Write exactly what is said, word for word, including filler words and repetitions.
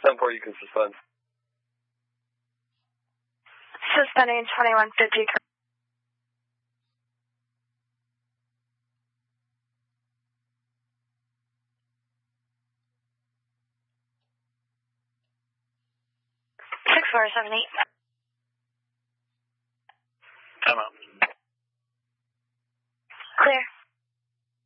ten four, you can suspend. Suspending twenty-one fifty. six four seven eight. Time out. Clear.